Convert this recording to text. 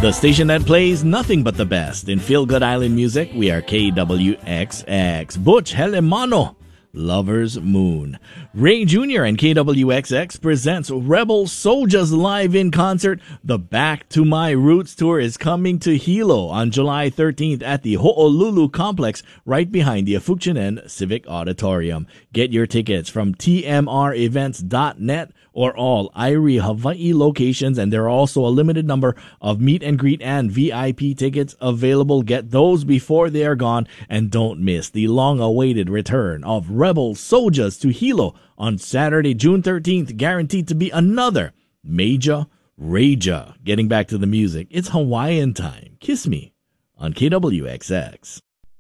The station that plays nothing but the best in Feel Good Island music, we are KWXX. Butch Helemano, Lover's Moon. Ray Jr. and KWXX presents Rebel Soldiers live in concert. The Back to My Roots tour is coming to Hilo on July 13th at the Ho'olulu Complex right behind the Afuchinen Civic Auditorium. Get your tickets from tmrevents.net or all Irie Hawaii locations, and there are also a limited number of meet and greet and VIP tickets available. Get those before they are gone, and don't miss the long-awaited return of Rebel Soldiers to Hilo on Saturday, June 13th, guaranteed to be another major rager. Getting back to the music, it's Hawaiian time. Kiss Me on KWXX.